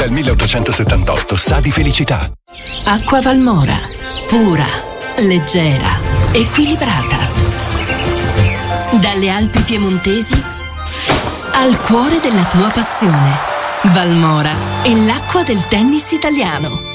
Dal 1878 sa di felicità. Acqua Valmora. Pura, leggera, equilibrata. Dalle Alpi piemontesi al cuore della tua passione. Valmora è l'acqua del tennis italiano.